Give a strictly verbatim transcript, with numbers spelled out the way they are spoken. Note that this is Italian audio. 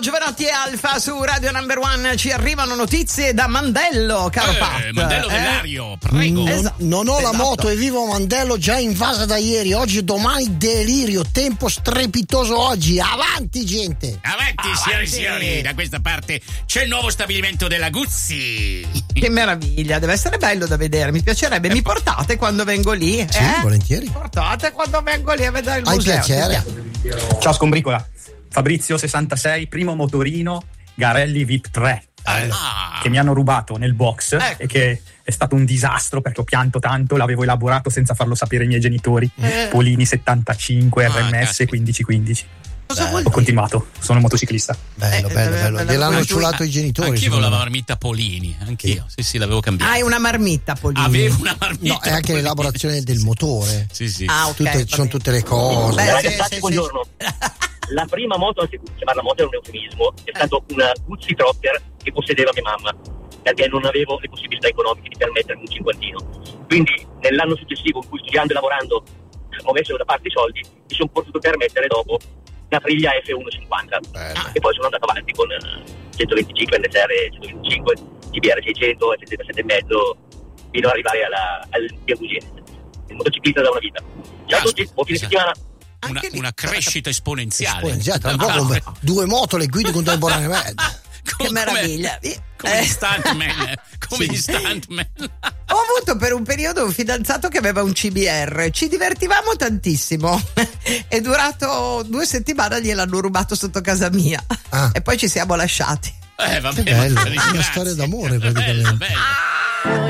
Giovanotti e Alfa su Radio Number One. Ci arrivano notizie da Mandello, caro eh, Pat. Mandello eh? Vellario, prego. Non, non ho Esatto. la moto e vivo Mandello già invasa da ieri. Oggi e domani delirio, tempo strepitoso oggi. Avanti gente. Avanti, Avanti. signori e signori, da questa parte c'è il nuovo stabilimento della Guzzi. Che meraviglia, deve essere bello da vedere. Mi piacerebbe. Mi portate quando vengo lì? Sì, eh? volentieri. Portate quando vengo lì a vedere il Hai museo. piacere. Ciao Scombricola, Fabrizio sessantasei, primo motorino Garelli V I P tre Ah. che mi hanno rubato nel box Ecco. e che è stato un disastro perché ho pianto tanto, l'avevo elaborato senza farlo sapere ai miei genitori. Eh. Polini settantacinque, Ah, R M S caspita. quindici quinddici. Cosa vuol Ho dire? continuato, sono motociclista. Bello, Eh, bello, eh, bello. eh, Gliel'hanno eh, ciulato i genitori. Anch'io avevo secondo la me. marmitta Polini, anch'io. Sì, sì, l'avevo cambiata. Hai una marmitta, Polini. Avevo una marmitta. No, è anche Polini. l'elaborazione del motore. Sì, sì. Ah, ok. Tutte, va ci sono bene. tutte le cose. Beh, Ragazzi, sì, sì, buongiorno. La prima moto, anzi chiamarla moto è un eufemismo, è stata una Guzzi Trotter che possedeva mia mamma, perché non avevo le possibilità economiche di permettermi un cinquantino. Quindi nell'anno successivo in cui studiando e lavorando ho messo da parte i soldi, mi sono potuto permettere dopo una Aprilia F centocinquanta. Bello. E poi sono andato avanti con eh, centoventicinque N S R centoventicinque, G B R seicento, settantasette e mezzo, fino ad arrivare alla, al Piagusi. Il motociclista da una vita. Ciao a tutti, buon fine Esatto. settimana. Una, Anche lì- una crescita esponenziale. Esponenziale, tra un po' come due moto le guide contemporaneamente. Com- Che meraviglia. Come, Eh. come gli stuntman. Come gli stuntman. Ho avuto per un periodo un fidanzato che aveva un C B R, ci divertivamo tantissimo. È durato due settimane, gliel'hanno rubato sotto casa mia Ah. e poi ci siamo lasciati. Eh, vabbè, Che bello, ma- una grazie. storia d'amore Bello, praticamente. bello.